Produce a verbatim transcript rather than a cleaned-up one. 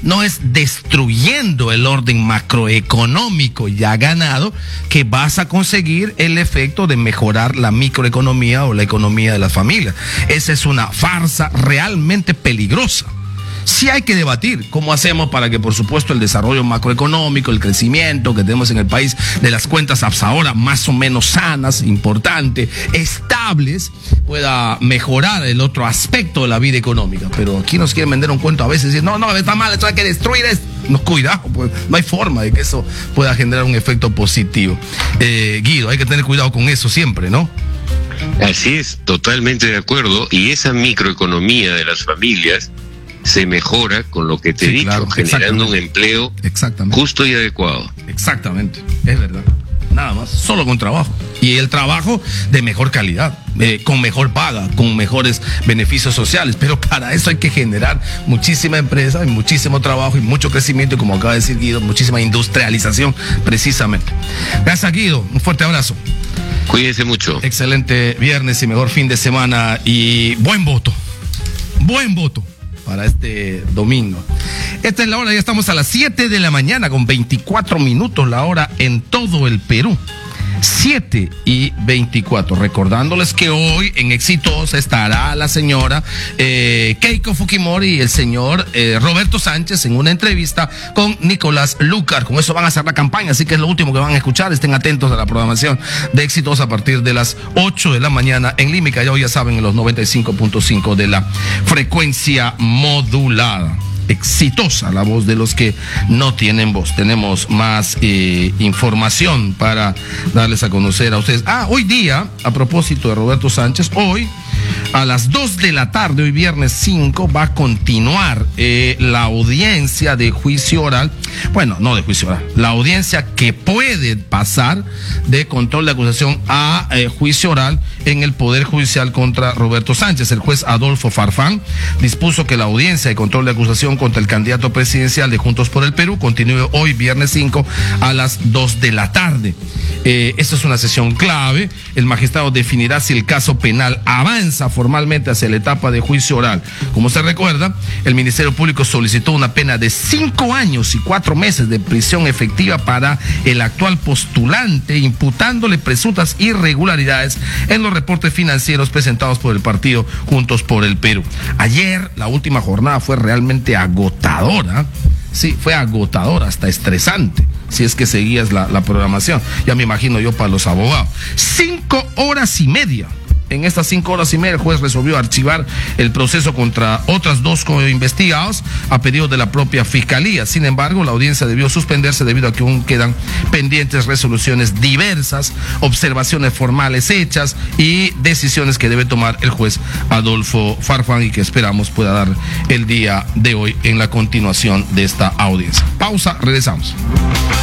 no es destruyendo el orden macroeconómico ya ganado que vas a conseguir el efecto de mejorar la microeconomía o la economía de las familias. Esa es una farsa realmente peligrosa. Sí hay que debatir cómo hacemos para que, por supuesto, el desarrollo macroeconómico, el crecimiento que tenemos en el país, de las cuentas hasta ahora más o menos sanas, importantes, estables, pueda mejorar el otro aspecto de la vida económica. Pero aquí nos quieren vender un cuento a veces y decir, no, no, está mal, esto hay que destruir esto. No, cuidado, pues no hay forma de que eso pueda generar un efecto positivo. Eh, Guido, hay que tener cuidado con eso siempre, ¿no? Así es, totalmente de acuerdo. Y esa microeconomía de las familias se mejora con lo que te sí, he dicho, claro, generando un empleo justo y adecuado. Exactamente, es verdad. Nada más, solo con trabajo. Y el trabajo de mejor calidad, eh, con mejor paga, con mejores beneficios sociales. Pero para eso hay que generar muchísima empresa y muchísimo trabajo y mucho crecimiento, y como acaba de decir Guido, muchísima industrialización, precisamente. Gracias, Guido. Un fuerte abrazo. Cuídense mucho. Excelente viernes y mejor fin de semana. Y buen voto. Buen voto para este domingo. Esta es la hora, ya estamos a las siete de la mañana con veinticuatro minutos, la hora en todo el Perú. siete y veinticuatro. Recordándoles que hoy en Exitosa estará la señora eh, Keiko Fukimori y el señor eh, Roberto Sánchez en una entrevista con Nicolás Lucar. Con eso van a hacer la campaña, así que es lo último que van a escuchar. Estén atentos a la programación de Exitosa a partir de las ocho de la mañana en Límica. Ya hoy ya saben, en los noventa y cinco punto cinco de la frecuencia modulada. Exitosa, la voz de los que no tienen voz. Tenemos más eh, información para darles a conocer a ustedes. Ah, hoy día, a propósito de Roberto Sánchez, hoy a las dos de la tarde, hoy viernes cinco, va a continuar eh, la audiencia de juicio oral. Bueno, no de juicio oral, la audiencia que puede pasar de control de acusación a eh, juicio oral en el Poder Judicial contra Roberto Sánchez. El juez Adolfo Farfán dispuso que la audiencia de control de acusación contra el candidato presidencial de Juntos por el Perú continúe hoy viernes cinco a las dos de la tarde. Eh, esta es una sesión clave. El magistrado definirá si el caso penal avanza formalmente hacia la etapa de juicio oral. Como se recuerda, el Ministerio Público solicitó una pena de cinco años y cuatro meses de prisión efectiva para el actual postulante, imputándole presuntas irregularidades en los reportes financieros presentados por el partido Juntos por el Perú. Ayer, la última jornada fue realmente agotadora. Sí, fue agotadora, hasta estresante, si es que seguías la, la programación. Ya me imagino yo para los abogados. Cinco horas y media. En estas cinco horas y media el juez resolvió archivar el proceso contra otras dos investigados a pedido de la propia Fiscalía. Sin embargo, la audiencia debió suspenderse debido a que aún quedan pendientes resoluciones diversas, observaciones formales hechas y decisiones que debe tomar el juez Adolfo Farfán y que esperamos pueda dar el día de hoy en la continuación de esta audiencia. Pausa, regresamos.